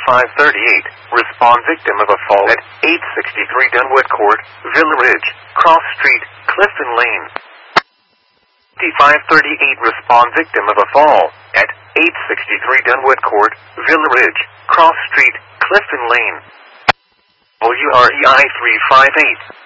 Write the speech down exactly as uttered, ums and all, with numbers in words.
five thirty-eight, respond victim of a fall at eight sixty-three Dunwood Court, Villa Ridge, Cross Street, Clifton Lane. five thirty-eight, respond victim of a fall at eight sixty-three Dunwood Court, Villa Ridge, Cross Street, Clifton Lane. O U R E I three five eight.